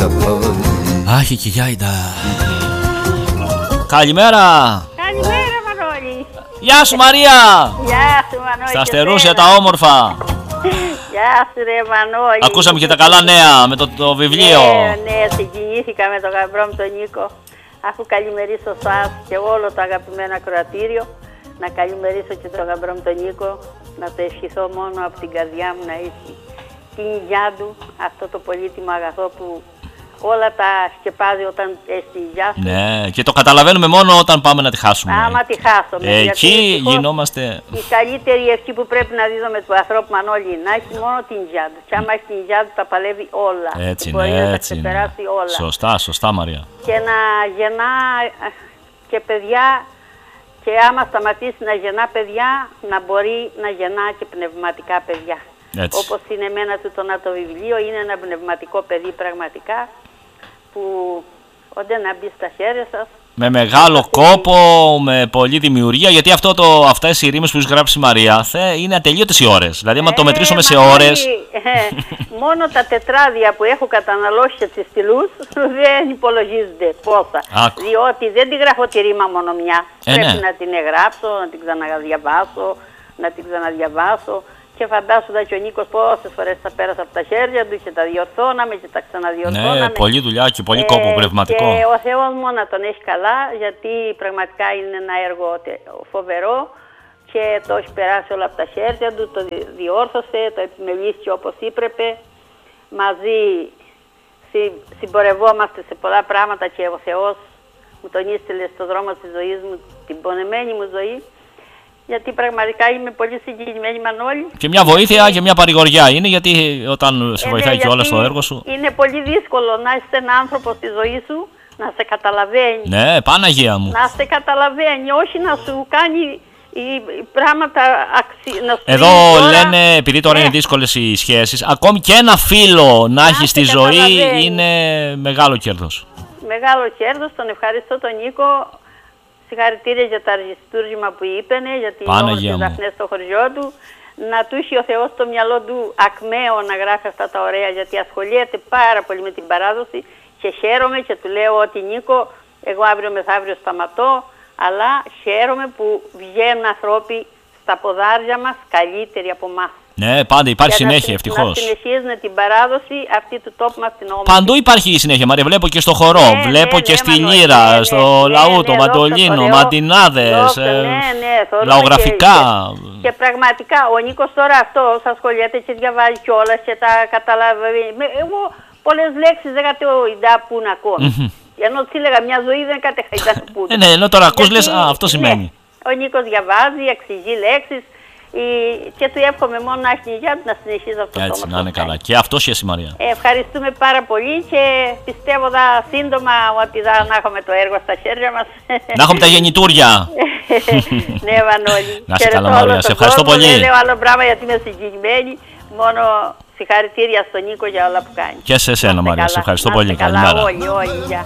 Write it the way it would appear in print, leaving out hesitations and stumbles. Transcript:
Άχι και γιάιντα. Καλημέρα. Καλημέρα Μανώλη. Γεια σου Μαρία. Γεια σου Μανώλη. Στα στερούσια τα όμορφα. Γεια σου ρε Μανώλη. Ακούσαμε και τα καλά νέα με το βιβλίο. Ναι, συγκινήθηκα με τον γαμπρό μου τον Νίκο. Αφού καλημερίσω σας και όλο το αγαπημένο ακροατήριο, να καλημερίσω και τον γαμπρό μου τον Νίκο, να το ευχηθώ μόνο από την καρδιά μου να έχει την υγειά του, αυτό το πολύτιμο αγαθό που όλα τα σκεπάζει όταν έχει τη υγειά σου. Ναι, και το καταλαβαίνουμε μόνο όταν πάμε να τη χάσουμε. Άμα τη χάσουμε. Εκεί γινόμαστε. Η καλύτερη ευχή που πρέπει να δίδουμε του ανθρώπου Μανώλη, να έχει μόνο την υγειά του. Και άμα έχει την υγειά του, τα παλεύει όλα. Έτσι μπορεί είναι, να τα έτσι είναι. ξεπεράσει όλα. Σωστά Μαρία. Και να γεννά και παιδιά, και άμα σταματήσει να γεννά παιδιά, να μπορεί να γεννά και πνευματικά παιδιά. Όπως είναι εμένα του το βιβλίο, είναι ένα πνευματικό παιδί πραγματικά, που όταν να μπει στα χέρια σας. Με μεγάλο κόπο, με πολλή δημιουργία, γιατί αυτές οι ρήμες που έχει γράψει η Μαρία είναι ατελείωτες οι ώρες. Δηλαδή, άμα το μετρήσουμε σε ώρες. Μόνο τα τετράδια που έχω καταναλώσει και τις στυλούς δεν υπολογίζονται πόσα. Διότι δεν τη γράφω τη ρήμα μόνο μια. Πρέπει να την εγγράψω, να την ξαναδιαβάσω, να την ξαναδιαβάσω. Και φαντάσου και ο Νίκος πόσες φορές τα πέρασα από τα χέρια του και τα διορθώναμε και τα ξαναδιορθώναμε. Ναι, πολλή δουλειά και πολύ κόπο πνευματικό. Και ο Θεός μόνο να τον έχει καλά, γιατί πραγματικά είναι ένα έργο φοβερό και το έχει περάσει όλα από τα χέρια του, το διόρθωσε, το επιμελήθηκε όπως έπρεπε. Μαζί συμπορευόμαστε σε πολλά πράγματα και ο Θεός μου τον ίστελε στον δρόμο της ζωής μου, την πονεμένη μου ζωή. Γιατί πραγματικά είμαι πολύ συγκινημένη Μανώλη. Και μια βοήθεια και μια παρηγοριά είναι, γιατί όταν σε βοηθάει κιόλας στο έργο σου. Είναι πολύ δύσκολο να είσαι ένα άνθρωπο στη ζωή σου, να σε καταλαβαίνει. Ναι, Παναγία μου. Να σε καταλαβαίνει, όχι να σου κάνει πράγματα Εδώ λένε, επειδή τώρα είναι δύσκολες οι σχέσεις, ακόμη και ένα φίλο να έχει στη ζωή είναι μεγάλο κέρδος. Μεγάλο κέρδος, τον ευχαριστώ τον Νίκο. Συγχαρητήρια για το αργιστούργημα που είπαινε, για τις όμορφες δαφνές στο χωριό του. Να του είχε ο Θεός στο μυαλό του ακμαίο να γράφει αυτά τα ωραία, γιατί ασχολιέται πάρα πολύ με την παράδοση και χαίρομαι και του λέω ότι Νίκο, εγώ αύριο μεθαύριο σταματώ, αλλά χαίρομαι που βγαίνουν ανθρώποι στα ποδάρια μας καλύτεροι από εμάς. Ναι, πάντα υπάρχει συνέχεια, ευτυχώς. Να συνεχίζουν την παράδοση αυτή του τόπου μας στην όμορφη. Παντού υπάρχει συνέχεια, Μαρία. Βλέπω και στο χορό, βλέπω και στη λύρα, στο λαούτο, μαντολίνο, μαντινάδες, λαογραφικά. Και πραγματικά ο Νίκος τώρα αυτός ασχολιέται και διαβάζει κιόλας και τα καταλαβαίνει. Εγώ πολλές λέξεις δεν κατεοειδά που είναι ακόμη. Ενώ της έλεγα μια ζωή δεν κατεχαϊδά που είναι. Ναι, ενώ τώρα ακούς λες, αυτό σημαίνει. Ο Νίκος διαβάζει, εξηγεί λέξεις. Και του εύχομαι μόνο να έχει υγεία του να συνεχίζει αυτό το έτσι, να είναι καλά. Και αυτό σχέση Μαρία. Ευχαριστούμε πάρα πολύ και πιστεύω σύντομα ότι να έχουμε το έργο στα χέρια μας. Να έχουμε τα γεννητούρια. Ναι, Μανώλη. Να είσαι καλά Μαρία, σε ευχαριστώ πολύ. Δεν λέω άλλο πράγμα γιατί είμαι συγκεκριμένη. Μόνο συγχαρητήρια στον Νίκο για όλα που κάνει. Και σε εσένα Μαρία, σε ευχαριστώ πολύ. Καλημέρα. Όλοι,